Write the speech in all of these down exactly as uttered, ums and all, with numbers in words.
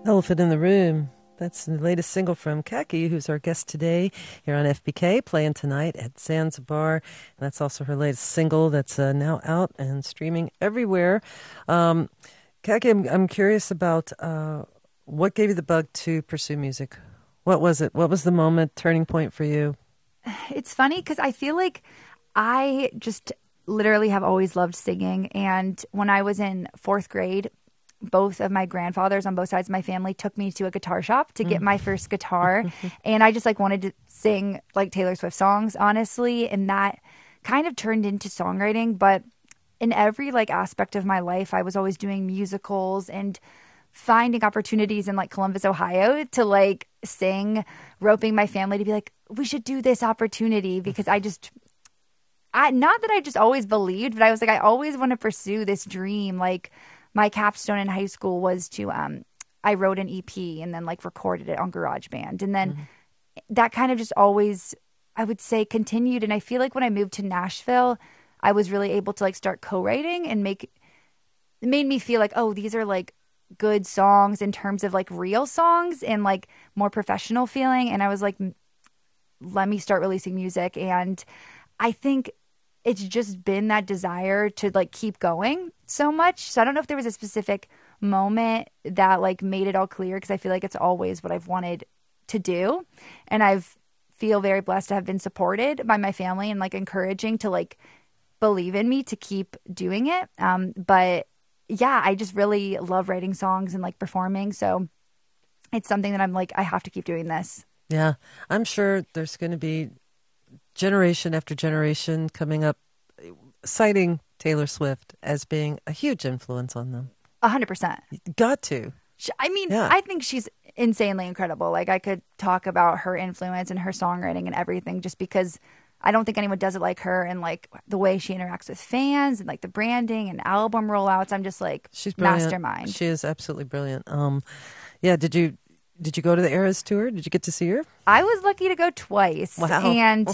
Elephant in the Room. That's the latest single from Kaki, who's our guest today here on F B K, playing tonight at Zanzibar. And that's also her latest single that's uh, now out and streaming everywhere. Um, Kaki, I'm, I'm curious about uh, what gave you the bug to pursue music? What was it? What was the moment, turning point for you? It's funny because I feel like I just literally have always loved singing. And when I was in fourth grade, both of my grandfathers on both sides of my family took me to a guitar shop to get mm. my first guitar. And I just like wanted to sing like Taylor Swift songs, honestly. And that kind of turned into songwriting. But in every like aspect of my life, I was always doing musicals and finding opportunities in like Columbus, Ohio to like sing, roping my family to be like, we should do this opportunity because I just, I not that I just always believed, but I was like, I always want to pursue this dream. Like, my capstone in high school was to, um, I wrote an E P and then like recorded it on GarageBand. And then mm-hmm. that kind of just always, I would say, continued. And I feel like when I moved to Nashville, I was really able to like start co-writing and make, it made me feel like, oh, these are like good songs in terms of like real songs and like more professional feeling. And I was like, let me start releasing music. And I think it's just been that desire to like keep going so much. So I don't know if there was a specific moment that like made it all clear, because I feel like it's always what I've wanted to do. And I've feel very blessed to have been supported by my family and like encouraging to like believe in me to keep doing it. Um, but yeah, I just really love writing songs and like performing. So it's something that I'm like, I have to keep doing this. Yeah, I'm sure there's going to be generation after generation coming up citing Taylor Swift as being a huge influence on them. A hundred percent. Got to. I mean, yeah. I think she's insanely incredible. Like, I could talk about her influence and her songwriting and everything just because I don't think anyone does it like her, and like the way she interacts with fans and like the branding and album rollouts. I'm just like, she's brilliant. Mastermind. She is absolutely brilliant. Um, yeah. Did you Did you go to the Eras tour? Did you get to see her? I was lucky to go twice. Wow. And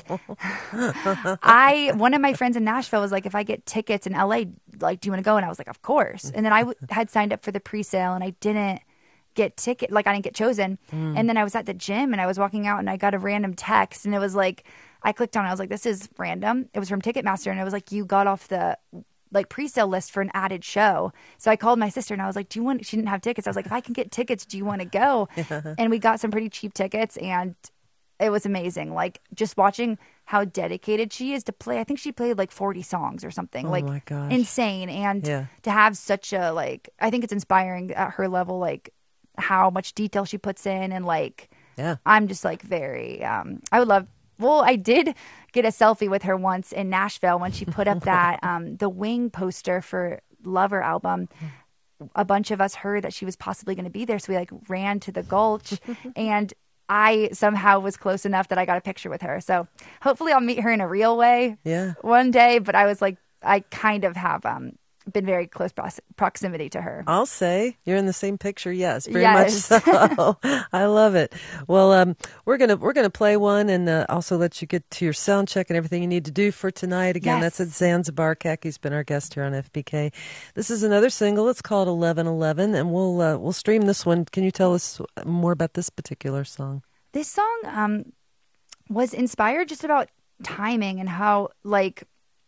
I, one of my friends in Nashville was like, if I get tickets in L A, like, do you want to go? And I was like, of course. And then I w- had signed up for the pre-sale and I didn't get ticket, like I didn't get chosen. Mm. And then I was at the gym and I was walking out and I got a random text and it was like, I clicked on it. I was like, this is random. It was from Ticketmaster. And it was like, you got off the like pre-sale list for an added show. So I called my sister and I was like, do you want, she didn't have tickets. I was like, if I can get tickets, do you want to go? Yeah. And we got some pretty cheap tickets and it was amazing. Like, just watching how dedicated she is to play. I think she played like forty songs or something. Oh like my gosh. Insane. And yeah. to have such a, like, I think it's inspiring at her level, like how much detail she puts in. And like, yeah, I'm just like very, um, I would love, well, I did get a selfie with her once in Nashville when she put up that um, the Wing poster for Lover album. A bunch of us heard that she was possibly going to be there, so we like ran to the Gulch, and I somehow was close enough that I got a picture with her. So hopefully I'll meet her in a real way, yeah, one day. But I was like, I kind of have um, been very close pros- proximity to her. I'll say you're in the same picture. Yes, very yes. much so. I love it. Well, um, we're gonna we're gonna play one and uh, also let you get to your sound check and everything you need to do for tonight. Again, yes. That's at Zanzibar. Kaki's been our guest here on F B K. This is another single. It's called eleven eleven, and we'll uh, we'll stream this one. Can you tell us more about this particular song? This song um, was inspired just about timing and how, like,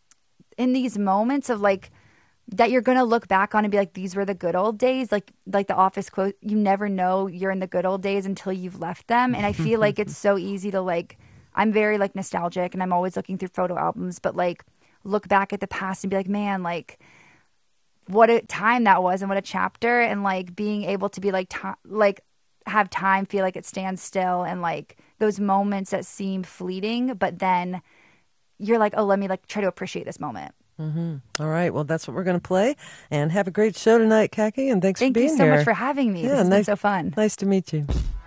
in these moments of like, that you're going to look back on and be like, these were the good old days. Like, like the Office quote, you never know you're in the good old days until you've left them. And I feel like it's so easy to like, I'm very like nostalgic and I'm always looking through photo albums, but like look back at the past and be like, man, like what a time that was and what a chapter. And like being able to be like, t- like have time feel like it stands still, and like those moments that seem fleeting, but then you're like, oh, let me like try to appreciate this moment. Mm-hmm. All right. Well, that's what we're going to play. And have a great show tonight, Kaki. And thanks Thank for being here. Thank you so here. much for having me. Yeah, this has nice, been so fun. Nice to meet you.